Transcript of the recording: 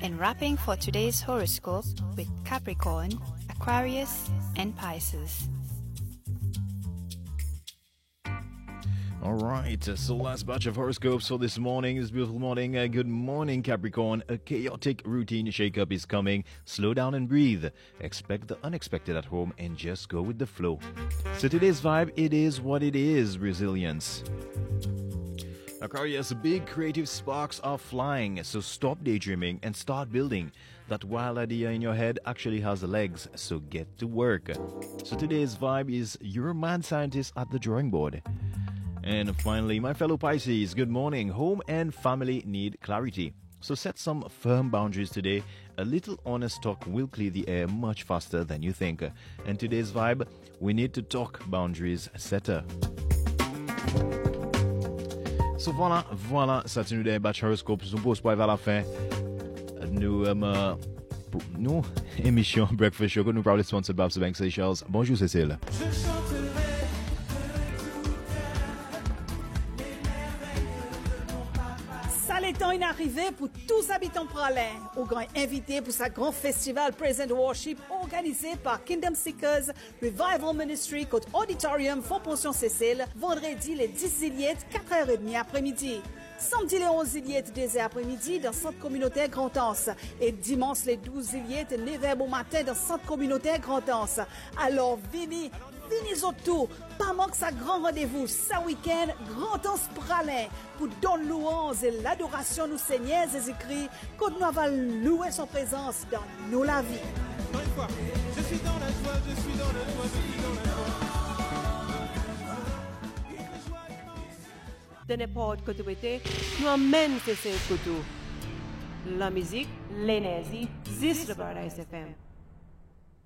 and wrapping for today's horoscope with Capricorn, Aquarius, and Pisces. All right, so last batch of horoscopes for this morning, this beautiful morning. Good morning, Capricorn. A chaotic routine shakeup is coming. Slow down and breathe. Expect the unexpected at home and just go with the flow. So today's vibe, it is what it is, resilience. Aquarius, big creative sparks are flying, so stop daydreaming and start building. That wild idea in your head actually has legs, so get to work. So today's vibe is you're a mad scientist at the drawing board. And finally, my fellow Pisces, good morning. Home and family need clarity. So set some firm boundaries today. A little honest talk will clear the air much faster than you think. And today's vibe, we need to talk boundaries setter. So voilà, ça nous donne un batch horoscope. Nous pose pas vers la fin. Nous, émission Breakfast Show, nous proudly sponsored by Bank Seychelles. Bonjour Cécile. Le temps est arrivé pour tous habitants pralins, au grand invité pour sa grand festival Present Worship organisé par Kingdom Seekers Revival Ministry côte Auditorium Fonds Pension Cécile, vendredi les 10 juillet 4h30 après-midi. Samedi les 11 juillet 2h après-midi dans Centre communautaire Grand-Anse et dimanche les 12 juillet 9h au matin dans Centre communautaire Grand-Anse. Alors venez autour, pas manque sa grand rendez-vous, ce week-end, Grand-Anse Pralin, pour donner louange et l'adoration nous Seigneur Jésus-Christ, quand nous avons loué son présence dans nos la vie. Je suis dans la joie, je suis dans la joie, je suis dans la joie. De n'importe côté où nous emmène ces côtés. La musique, l'énergie, 10 de Paradise FM.